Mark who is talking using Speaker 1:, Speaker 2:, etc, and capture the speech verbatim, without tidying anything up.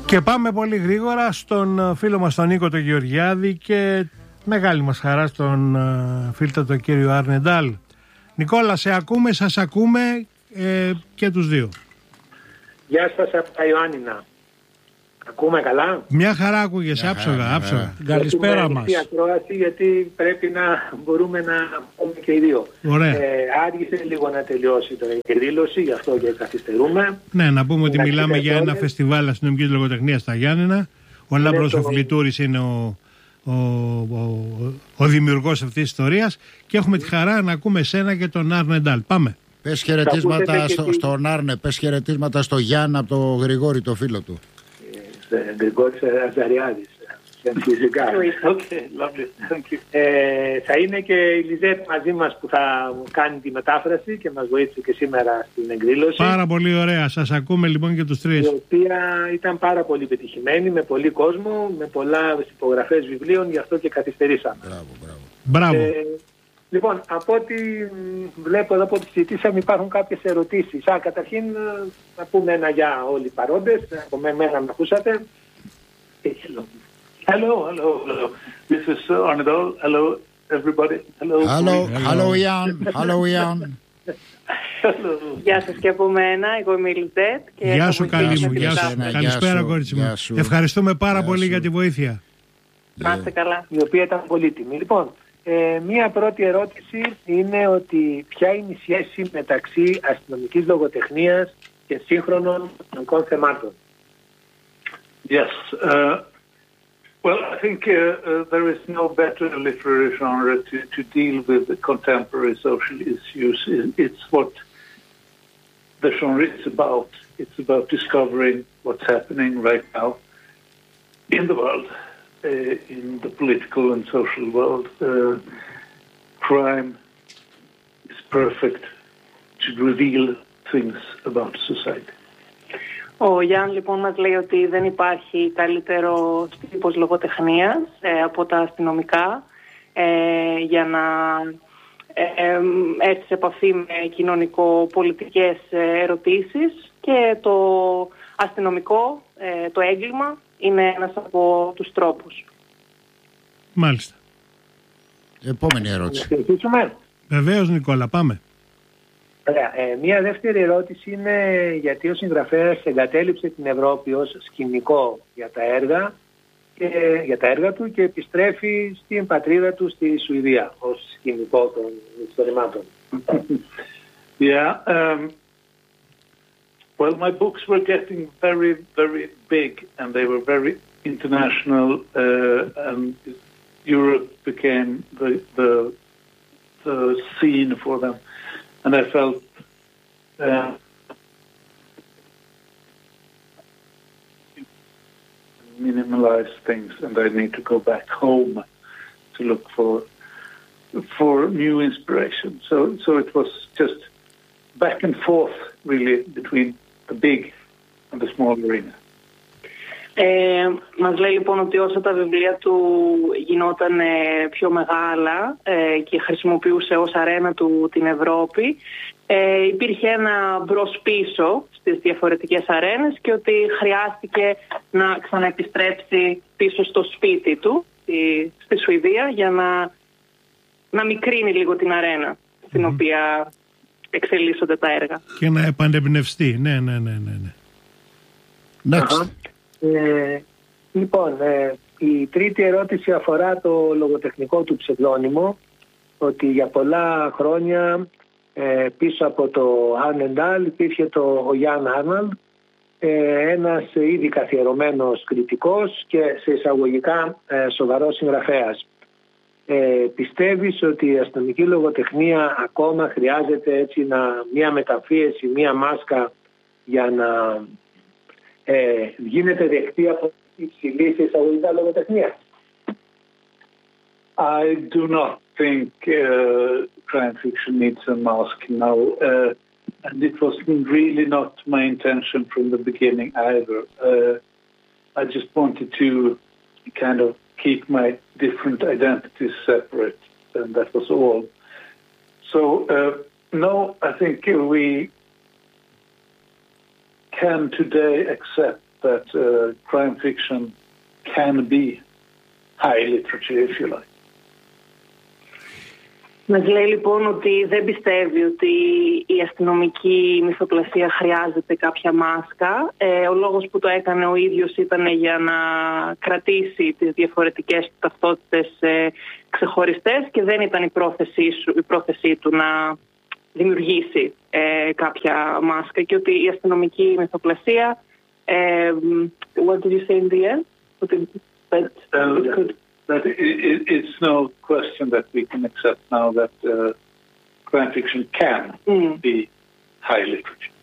Speaker 1: Και πάμε πολύ γρήγορα στον φίλο μας τον Νίκο τον Γεωργιάδη και μεγάλη μας χαρά στον φίλο τον κύριο Άρνε Ντάλ. Νικόλα, σε ακούμε, σας ακούμε ε, και τους δύο.
Speaker 2: Γεια σας από τα Ιωάννινα. Ακούμε καλά?
Speaker 1: Μια χαρά ακούγεσαι, άψογα, άψογα. Καλησπέρα μας.
Speaker 2: Ακρόαση, γιατί πρέπει να μπορούμε να πούμε και οι δύο.
Speaker 1: Ωραία.
Speaker 2: Ε, άργησε λίγο να τελειώσει τώρα η εκδήλωση, γι' αυτό και καθυστερούμε.
Speaker 1: Ναι, να πούμε ότι
Speaker 2: να
Speaker 1: μιλάμε για ένα
Speaker 2: όλες.
Speaker 1: φεστιβάλ αστυνομικής λογοτεχνίας στα Γιάννενα. Ο Λάμπρος ο Φιλιτούρης είναι ο, ο, ο, ο δημιουργός αυτής της ιστορίας και έχουμε τη χαρά να ακούμε εσένα και τον Άρνε Ντάλ. Πάμε.
Speaker 3: Πες χαιρετίσματα στο, στον Άρνε, πες χαιρετίσματα στο Γιάννα από το Γρηγόρη, το φίλο του.
Speaker 2: Γρηγόρης Αζαριάδης. Φυσικά.
Speaker 4: Okay, lovely. Thank you.
Speaker 2: Ε, θα είναι και η Λιζέτ μαζί μας που θα κάνει τη μετάφραση και μας βοήθησε και σήμερα στην εκδήλωση.
Speaker 1: Πάρα πολύ ωραία. Σας ακούμε λοιπόν και τους τρεις.
Speaker 2: Η οποία ήταν πάρα πολύ πετυχημένη, με πολύ κόσμο, με πολλά υπογραφές βιβλίων, γι' αυτό και καθυστερήσαμε.
Speaker 3: Μπράβο, μπράβο.
Speaker 1: Μπράβο.
Speaker 2: Ε, λοιπόν, από ό,τι βλέπω εδώ από ό,τι συζητήσαμε υπάρχουν κάποιες ερωτήσεις. Α, καταρχήν να πούμε ένα για όλοι οι παρόντες. Από μένα με ακούσατε.
Speaker 4: Hello, hello, hello. This is Arne Dahl. Hello, everybody. Hello.
Speaker 3: Hello, hello, Ian. Hello, Ian.
Speaker 5: Γεια σας και από μένα, εγώ είμαι η Λιζέτ.
Speaker 1: Γεια σου, καλή μου. Γεια σου. Καλησπέρα, κορίτσι μου. Ευχαριστούμε πάρα πολύ για τη βοήθεια.
Speaker 5: Να είστε καλά.
Speaker 2: Η οποία ήταν πολύτιμη. Λοιπόν, ε, μία πρώτη ερώτηση είναι ότι ποια είναι η σχέση μεταξύ αστυνομικής λογοτεχνίας και σύγχρονων αστυνομικών θεμάτων.
Speaker 4: Yes. Uh, well, I think uh, uh, there is no better literary genre to, to deal with the contemporary social issues. It's what the genre is about. It's about discovering what's happening right now in the world, uh, in the political and social world. Uh, crime is perfect to reveal things about society.
Speaker 5: Ο Γιάνν λοιπόν μας λέει ότι δεν υπάρχει καλύτερο τύπος λογοτεχνίας ε, από τα αστυνομικά ε, για να ε, ε, έρθει σε επαφή με κοινωνικο-πολιτικές ερωτήσεις και το αστυνομικό, ε, το έγκλημα είναι ένας από τους τρόπους.
Speaker 1: Μάλιστα.
Speaker 3: Επόμενη ερώτηση.
Speaker 2: Να συνεχίσουμε.
Speaker 1: Βεβαίως, Νικόλα, πάμε.
Speaker 2: Ε, μία δεύτερη ερώτηση είναι γιατί ο συγγραφέας εγκατέλειψε την Ευρώπη ως σκηνικό για τα έργα, και, για τα έργα του και επιστρέφει στην πατρίδα του στη Σουηδία ως σκηνικό των ιστορημάτων.
Speaker 4: Yeah, um, well, my books were getting very, very big and they were very international uh, and Europe became the, the, the scene for them. And I felt uh, minimalize things, and I need to go back home to look for for new inspiration. So, so it was just back and forth, really, between the big and the small arena.
Speaker 5: Ε, μας λέει λοιπόν ότι όσο τα βιβλία του γινόταν ε, πιο μεγάλα ε, και χρησιμοποιούσε ως αρένα του την Ευρώπη, ε, υπήρχε ένα μπρος πίσω στις διαφορετικές αρένες και ότι χρειάστηκε να ξαναεπιστρέψει πίσω στο σπίτι του, στη, στη Σουηδία, για να, να μικρύνει λίγο την αρένα στην mm-hmm. οποία εξελίσσονται τα έργα.
Speaker 1: Και να επανεμπνευστεί, ναι, ναι, ναι, ναι.
Speaker 3: Next.
Speaker 2: Ε, λοιπόν, ε, η τρίτη ερώτηση αφορά το λογοτεχνικό του ψευδόνυμο, ότι για πολλά χρόνια ε, πίσω από το Άρνε Ντάλ υπήρχε το ο Γιάνν Άρναλντ, ε, ένας ήδη καθιερωμένος κριτικός και σε εισαγωγικά ε, σοβαρός συγγραφέας. Ε, πιστεύεις ότι η αστυνομική λογοτεχνία ακόμα χρειάζεται έτσι να, μια μεταφίεση, μια μάσκα για να Ε, γίνεται δεκτή από υψηλή σε εισαγωγικά λογοτεχνία?
Speaker 4: I do not think uh, crime fiction needs a mask now, uh, and it was really not my intention from the beginning either. Uh, I just wanted to kind of keep my different identities separate, and that was all. So, uh, no, I think we can today accept that uh, crime fiction can be high literature, if you like.
Speaker 5: Μας λέει λοιπόν ότι δεν πιστεύει ότι η αστυνομική μυθοπλασία χρειάζεται κάποια μάσκα. Ε, ο λόγος που το έκανε ο ίδιος ήταν για να κρατήσει τις διαφορετικές ταυτότητες ε, ξεχωριστές και δεν ήταν η πρόθεσή, σου, η πρόθεσή του να δημιουργήσει ε, κάποια μάσκα και ότι η αστυνομική μυθοπλασία ε, what did you say in the end? That it could...
Speaker 4: That it, it's no question that we can accept now that uh, crime fiction can mm. be high literature.